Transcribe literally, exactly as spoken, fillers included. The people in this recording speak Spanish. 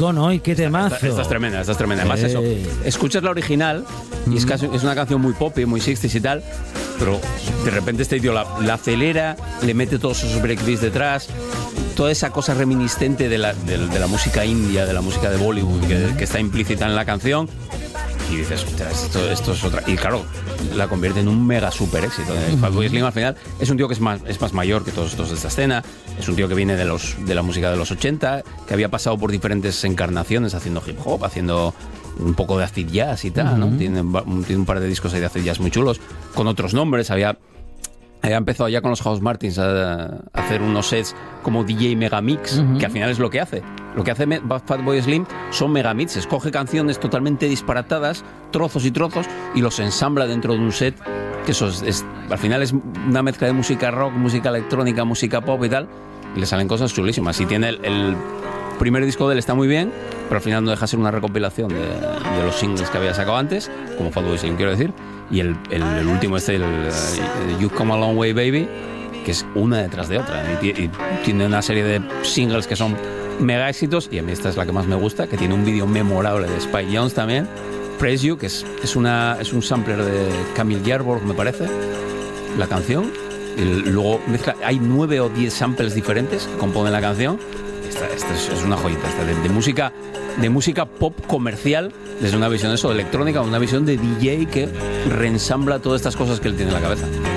¿no? Y qué temazo. Esta, esta es tremenda, esta es tremenda. Además, eso, escuchas la original y es, casi, es una canción muy pop y muy sixties y tal, pero de repente este tío la, la acelera, le mete todos esos breakbeats detrás, toda esa cosa reminiscente de la, de, de la música india, de la música de Bollywood, que, que está implícita en la canción. Y dices, esto, esto es otra. Y claro, la convierte en un mega super éxito. Uh-huh. Fatboy Slim al final es un tío que es más, es más mayor que todos estos de esta escena. Es un tío que viene de, los, de la música de los ochenta, que había pasado por diferentes encarnaciones haciendo hip hop, haciendo un poco de acid jazz y tal, uh-huh. ¿no? Tiene, tiene un par de discos ahí de acid jazz muy chulos, con otros nombres. Había. Había empezado ya con los House Martins a, a hacer unos sets como D J Megamix, uh-huh. que al final es lo que hace. Lo que hace Fatboy Slim son megamixes. Coge canciones totalmente disparatadas, trozos y trozos, y los ensambla dentro de un set, que eso es, es, al final es una mezcla de música rock, música electrónica, música pop y tal, y le salen cosas chulísimas. Y tiene el, el primer disco de él está muy bien, pero al final no deja de ser una recopilación de, de los singles que había sacado antes, como Fatboy Slim, quiero decir. Y el, el, el último este, el, el You Come a Long Way Baby, que es una detrás de otra. Y, y tiene una serie de singles que son mega éxitos, y a mí esta es la que más me gusta, que tiene un vídeo memorable de Spike Jonze también, Praise You, que es, es, una, es un sampler de Camille Yarborg, me parece, la canción. Y luego mezcla, hay nueve o diez samples diferentes que componen la canción. Esta, esta es, es una joyita esta, de, de música de música pop comercial, desde una visión de eso, de electrónica, una visión de D J que reensambla todas estas cosas que él tiene en la cabeza.